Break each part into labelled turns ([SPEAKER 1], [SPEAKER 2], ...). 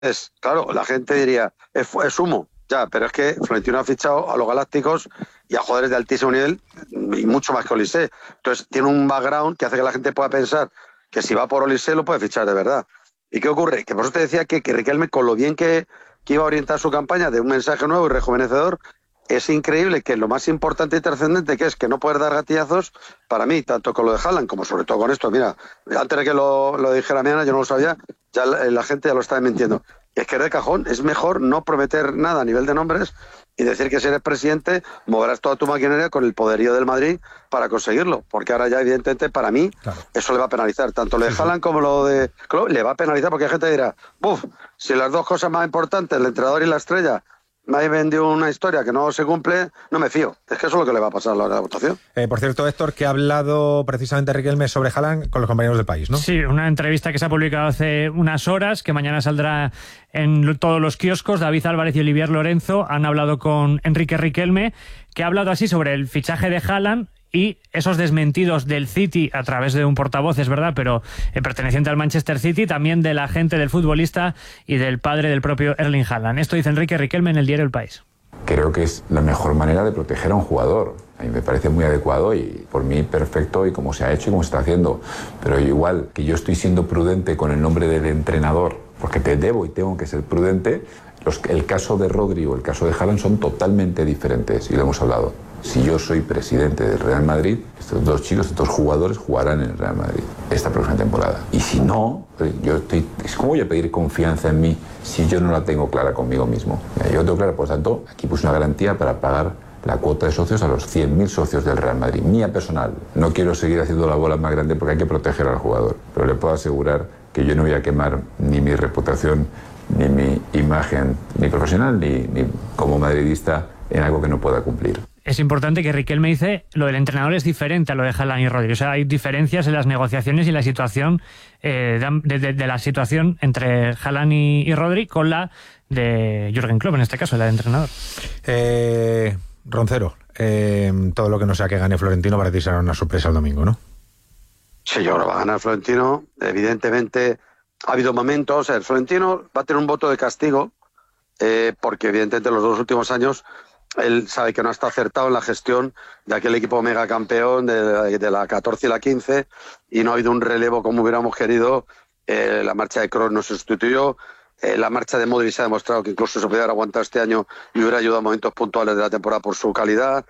[SPEAKER 1] Claro, la gente diría, es humo, ya, pero es que Florentino ha fichado a los Galácticos y a jugadores de altísimo nivel y mucho más que Olise. Entonces tiene un background que hace que la gente pueda pensar que si va por Olise lo puede fichar de verdad. ¿Y qué ocurre? Que por eso te decía que Riquelme, con lo bien que iba a orientar su campaña de un mensaje nuevo y rejuvenecedor, es increíble que lo más importante y trascendente, que es que no poder dar gatillazos, para mí, tanto con lo de Haaland como sobre todo con esto, mira, antes de que lo dijera mañana, yo no lo sabía, ya la gente ya lo está mintiendo. Es que de cajón es mejor no prometer nada a nivel de nombres y decir que si eres presidente moverás toda tu maquinaria con el poderío del Madrid para conseguirlo, porque ahora ya evidentemente para mí eso le va a penalizar, tanto lo de Haaland como lo de Klopp, le va a penalizar porque hay gente que dirá, si las dos cosas más importantes, el entrenador y la estrella, me ha vendido una historia que no se cumple, no me fío. Es que eso es lo que le va a pasar a la hora de la votación.
[SPEAKER 2] Por cierto, Héctor, que ha hablado precisamente Riquelme sobre Haaland con los compañeros del País, ¿no?
[SPEAKER 3] Sí, una entrevista que se ha publicado hace unas horas, que mañana saldrá en todos los kioscos. David Álvarez y Olivier Lorenzo han hablado con Enrique Riquelme, que ha hablado así sobre el fichaje de Haaland y esos desmentidos del City a través de un portavoz, es verdad, pero perteneciente al Manchester City, también de la agente del futbolista y del padre del propio Erling Haaland. Esto dice Enrique Riquelme en el diario El País.
[SPEAKER 4] Creo que es la mejor manera de proteger a un jugador. A mí me parece muy adecuado y por mí perfecto y como se ha hecho y como se está haciendo. Pero igual que yo estoy siendo prudente con el nombre del entrenador, porque te debo y tengo que ser prudente, el caso de Rodri o el caso de Haaland son totalmente diferentes y lo hemos hablado. Si yo soy presidente del Real Madrid, estos dos chicos, estos jugadores jugarán en el Real Madrid esta próxima temporada. Y si no, ¿cómo voy a pedir confianza en mí si yo no la tengo clara conmigo mismo? Yo tengo clara, por tanto, aquí puse una garantía para pagar la cuota de socios a los 100.000 socios del Real Madrid, mía personal. No quiero seguir haciendo la bola más grande porque hay que proteger al jugador, pero le puedo asegurar que yo no voy a quemar ni mi reputación, ni mi imagen, ni profesional, ni como madridista, en algo que no pueda cumplir.
[SPEAKER 3] Es importante que Riquelme dice lo del entrenador es diferente a lo de Haaland y Rodri. O sea, hay diferencias en las negociaciones y la situación de la situación entre Haaland y Rodri con la de Jürgen Klopp, en este caso, la de entrenador.
[SPEAKER 2] Roncero, todo lo que no sea que gane Florentino para ti será una sorpresa el domingo, ¿no?
[SPEAKER 1] Sí, yo creo que va a ganar Florentino. Evidentemente ha habido momentos. El Florentino va a tener un voto de castigo porque evidentemente los dos últimos años él sabe que no está acertado en la gestión de aquel equipo mega campeón de la 14 y la 15 y no ha habido un relevo como hubiéramos querido. La marcha de Kroos no se sustituyó. La marcha de Modric se ha demostrado que incluso se podía haber aguantado este año y hubiera ayudado a momentos puntuales de la temporada por su calidad.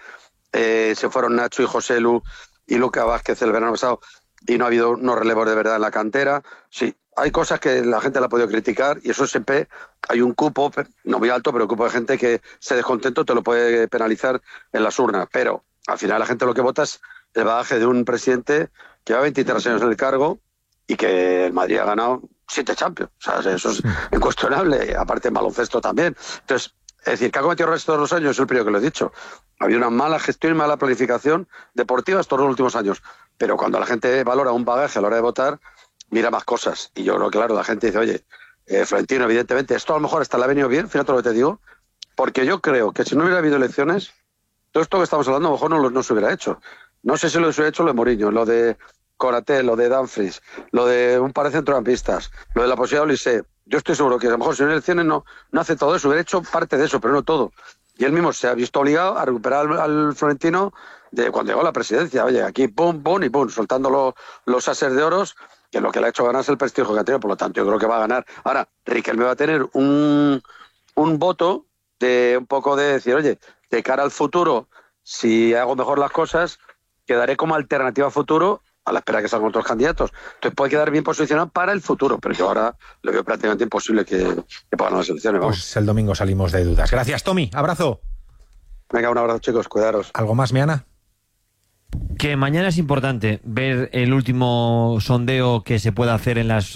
[SPEAKER 1] Se fueron Nacho y Joselu y Lucas Vázquez el verano pasado y no ha habido unos relevos de verdad en la cantera. Sí, hay cosas que la gente la ha podido criticar y eso siempre hay un cupo, no muy alto, pero un cupo de gente que se descontento te lo puede penalizar en las urnas. Pero al final la gente lo que vota es el bagaje de un presidente que lleva 23 años en el cargo y que el Madrid ha ganado 7 Champions. O sea, eso es incuestionable, aparte en baloncesto también. Entonces, es decir, que ha cometido errores todos los años, es el primero que lo he dicho. Había una mala gestión y mala planificación deportiva estos dos últimos años. Pero cuando la gente valora un bagaje a la hora de votar, mira más cosas. Y yo creo que, claro, la gente dice, oye, Florentino, evidentemente, esto a lo mejor hasta le ha venido bien, fíjate lo que te digo, porque yo creo que si no hubiera habido elecciones, todo esto que estamos hablando a lo mejor no se hubiera hecho. No sé si lo hubiera hecho lo de Mourinho, lo de Konaté, lo de Dumfries, lo de un par de centrocampistas, lo de la posibilidad de Olise. Yo estoy seguro que a lo mejor si no hay elecciones no hace todo eso, hubiera hecho parte de eso, pero no todo. Y él mismo se ha visto obligado a recuperar al Florentino de cuando llegó a la presidencia. Oye, aquí pum, pum y pum, soltando los ases de oros, que lo que le ha hecho ganar es el prestigio que ha tenido, por lo tanto yo creo que va a ganar. Ahora, Riquelme va a tener un voto de un poco de decir, oye, de cara al futuro, si hago mejor las cosas, quedaré como alternativa a futuro a la espera que salgan otros candidatos. Entonces puede quedar bien posicionado para el futuro, pero yo ahora lo veo prácticamente imposible que puedan ganar las elecciones. Vamos.
[SPEAKER 2] Pues el domingo salimos de dudas. Gracias, Tommy. Abrazo.
[SPEAKER 1] Venga, un abrazo, chicos. Cuidaros.
[SPEAKER 2] ¿Algo más, Miana?
[SPEAKER 5] Que mañana es importante ver el último sondeo que se pueda hacer en los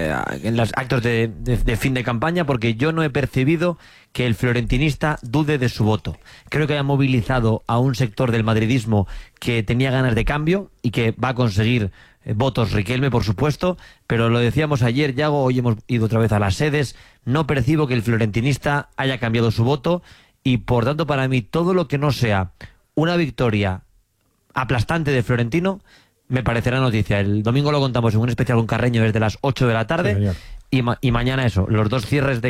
[SPEAKER 5] actos de fin de campaña, porque yo no he percibido que el florentinista dude de su voto. Creo que haya movilizado a un sector del madridismo que tenía ganas de cambio y que va a conseguir votos. Riquelme, por supuesto, pero lo decíamos ayer, Yago, hoy hemos ido otra vez a las sedes, no percibo que el florentinista haya cambiado su voto y, por tanto, para mí, todo lo que no sea una victoria aplastante de Florentino me parecerá noticia. El domingo lo contamos en un especial con Carreño desde las 8 de la tarde. y mañana eso, los dos cierres de